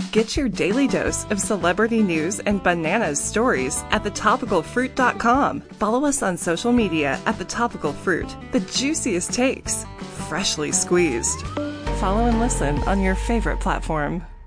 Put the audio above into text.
Get your daily dose of celebrity news and bananas stories at thetopicalfruit.com. Follow us on social media at The Topical Fruit. The juiciest takes, freshly squeezed. Follow and listen on your favorite platform.